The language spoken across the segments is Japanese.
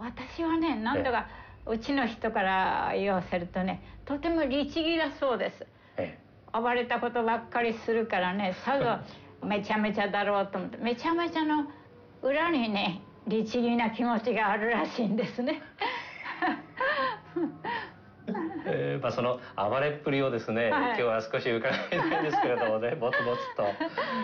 私はね、なんだかうちの人から言わせるとね、とても律儀だそうです。暴れたことばっかりするからね、さぞめちゃめちゃだろうと思って、めちゃめちゃの裏にね、律儀な気持ちがあるらしいんですね。 その暴れっぷりをですね、今日は少し伺いたいんですけれどもね、ぼつぼつと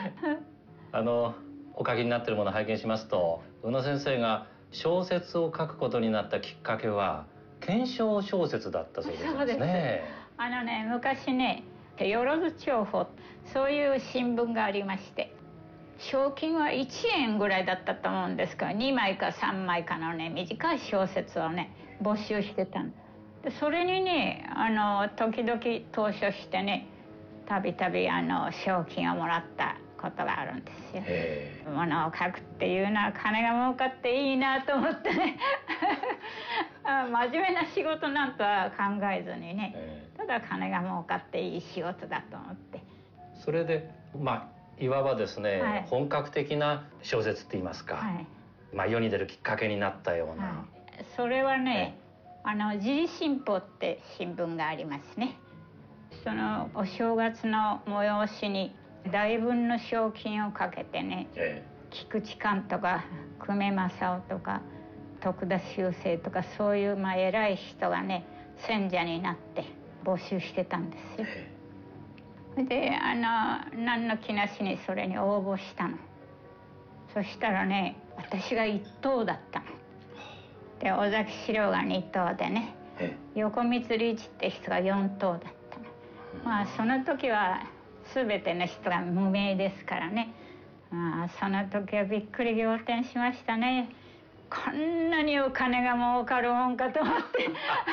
お書きになっているものを拝見しますと、宇野先生が小説を書くことになったきっかけは検証小説だったそうですね。 そうです。昔ね、よろず情報、そういう新聞がありまして、賞金は1円ぐらいだったと思うんですけど、2枚か3枚かのね、短い小説をね、募集してたんで、それにね、時々投書してね、たびたび賞金をもらったことがあるんですよ。ものを書くっていうのは金が儲かっていいなと思ってね。真面目な仕事なんとは考えずにね、ただ金が儲かっていい仕事だと思って。 それでいわばですね、本格的な小説って言いますか、世に出るきっかけになったような。 それはね、時事新報って新聞がありますね。そのお正月の催しに大分の賞金をかけてね、菊池寛とか久米正夫とか徳田修正とか、そういう偉い人がね、選者になって募集してたんですよ。で何の気なしにそれに応募したの。そしたらね、私が1等だったので、尾崎史郎が2等でね、横光利一って人が4等だったの。その時は全ての人が無名ですからね、その時はびっくり仰天しましたね。こんなにお金が儲かるもんかと思って。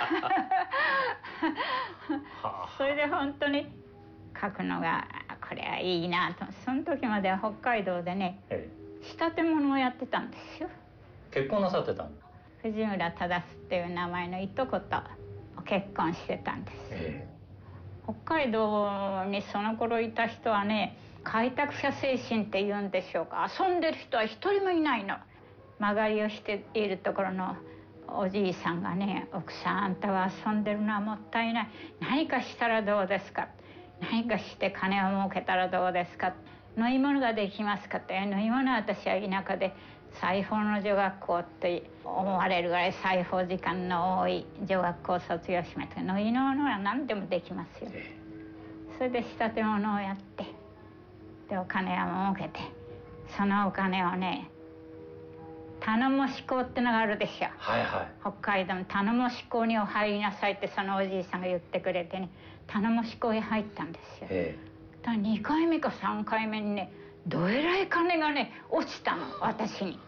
それで本当に書くのがこれはいいなと。その時までは北海道でね、仕立て物をやってたんですよ。 結婚なさってたの？ 藤村忠っていう名前のいとこと結婚してたんです。北海道にその頃いた人はね、開拓者精神っていうんでしょうか、遊んでる人は一人もいないの。間借りをしているところのおじいさんがね、奥さん、あんたは遊んでるのはもったいない、何かしたらどうですか、何かして金を儲けたらどうですか、飲み物ができますかって。飲み物は私は田舎で裁縫の女学校って思われるぐらい裁縫時間の多い女学校を卒業しました。飲み物は何でもできますよ。それで仕立て物をやって、でお金を儲けて、そのお金をね、頼もし港ってのがあるでしょ。北海道の頼もし港にお入りなさいってそのおじいさんが言ってくれてね、頼もし港へ入ったんですよ。だ2回目か3回目にね、どえらい金がね落ちたの、私に。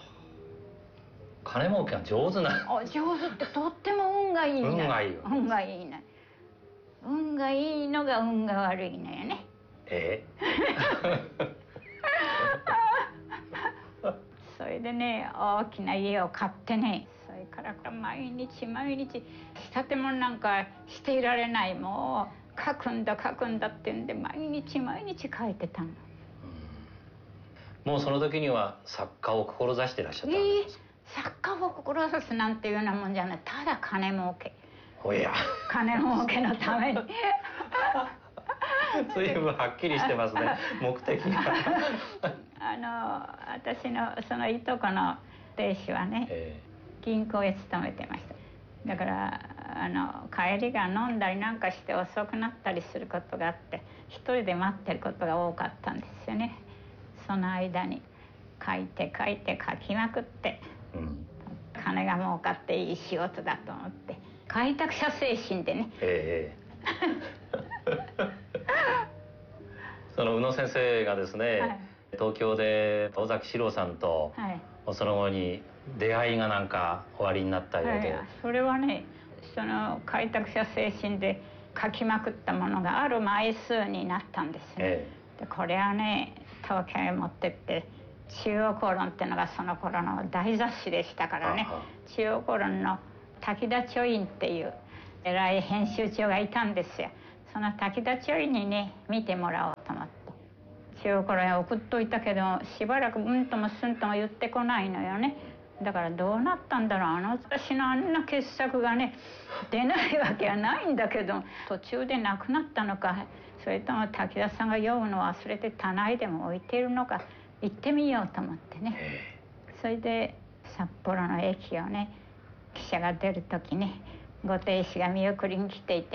金儲けが上手な。 上手って、とっても運がいいの。運がいいの。運がいいの。運がいいのが運が悪いのよね。それでね、大きな家を買ってね、それから毎日仕立て物なんかしていられない、もう書くんだって言うんで毎日書いてたの。 もうその時には作家を志していらっしゃったんですか？ 作家を志すなんていうようなもんじゃない。ただ金儲け。金儲けのために。 随分はっきりしてますね、目的が。 私のそのいとこの亭主はね、銀行へ勤めてました。だから帰りが飲んだりなんかして遅くなったりすることがあって、一人で待ってることが多かったんですよね。その間に書きまくって、金が儲かっていい仕事だと思って、開拓者精神でね。 その宇野先生がですね、東京で尾崎史郎さんと、その後に出会いがなんかおありになったようで。 それはね、その開拓者精神で書きまくったものがある枚数になったんですね。でこれはね、東京へ持ってって中央公論っていうのがその頃の大雑誌でしたからね、中央公論の滝田書院っていう偉い編集長がいたんですよ。その滝田書院にね、見てもらおうと思って中央公論へ送っといたけど、しばらくうんともすんとも言ってこないのよね。 だからどうなったんだろう、私のあんな傑作がね出ないわけはないんだけど、途中でなくなったのか、それとも武田さんが読むのを忘れて棚へでも置いているのか、行ってみようと思ってね、それで札幌の駅をね、汽車が出る時ね、ご亭主が見送りに来ていて、